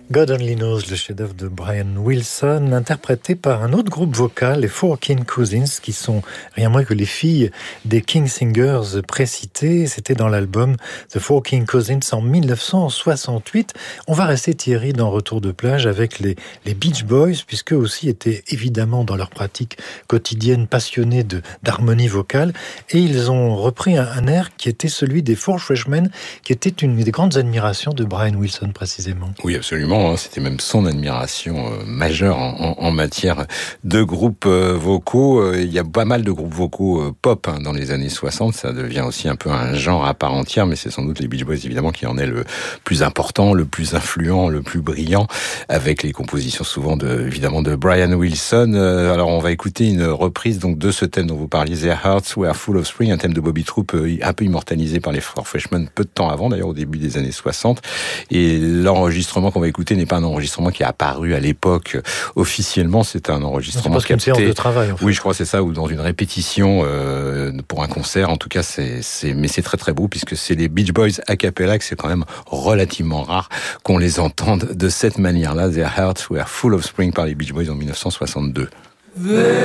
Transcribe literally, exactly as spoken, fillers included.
God Only Knows, le chef-d'œuvre de Brian Wilson, interprété par un autre groupe vocal, les Four King Cousins, qui sont rien moins que les filles des King Singers précités. C'était dans l'album The Four King Cousins en dix-neuf cent soixante-huit. On va rester, Thierry, dans Retour de plage avec les, les Beach Boys, puisqu'eux aussi étaient évidemment dans leur pratique quotidienne passionnés de, d'harmonie vocale. Et ils ont repris un, un air qui était celui des Four Freshmen, qui était une des grandes admirations de Brian Wilson, précisément. Oui, absolument. C'était même son admiration euh, majeure en, en, en matière de groupes euh, vocaux. Euh, il y a pas mal de groupes vocaux euh, pop hein, dans les années soixante. Ça devient aussi un peu un genre à part entière, mais c'est sans doute les Beach Boys évidemment qui en est le plus important, le plus influent, le plus brillant, avec les compositions souvent de évidemment de Brian Wilson. Euh, alors on va écouter une reprise donc de ce thème dont vous parliez, Their Hearts Were Full of Spring, un thème de Bobby Troup euh, un peu immortalisé par les Four Freshmen peu de temps avant, d'ailleurs au début des années soixante. Et l'enregistrement qu'on va écouter n'est pas un enregistrement qui est apparu à l'époque officiellement, c'est un enregistrement c'est capté. Une séance de travail, en fait. Oui, je crois que c'est ça, ou dans une répétition euh, pour un concert. En tout cas, c'est, c'est, mais c'est très très beau puisque c'est les Beach Boys a cappella, que c'est quand même relativement rare qu'on les entende de cette manière-là. Their Hearts Were Full of Spring par les Beach Boys en dix-neuf cent soixante-deux.